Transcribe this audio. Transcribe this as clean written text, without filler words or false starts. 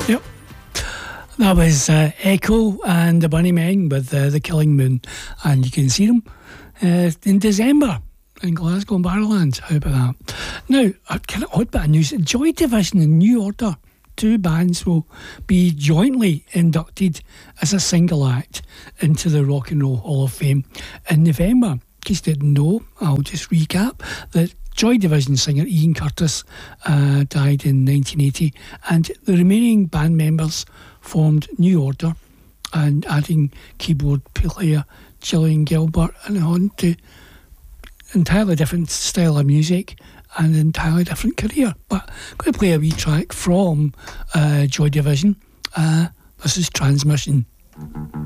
Yep. That was Echo and the Bunnymen with The Killing Moon. And you can see them in December in Glasgow and Barrowlands. How about that? Now, a kind of odd bit of news. Joy Division and New Order, two bands, will be jointly inducted as a single act into the Rock and Roll Hall of Fame in November. In case you didn't know, I'll just recap that Joy Division singer Ian Curtis died in 1980, and the remaining band members formed New Order, and adding keyboard player Gillian Gilbert and on to entirely different style of music and an entirely different career. But I'm going to play a wee track from Joy Division. This is Transmission.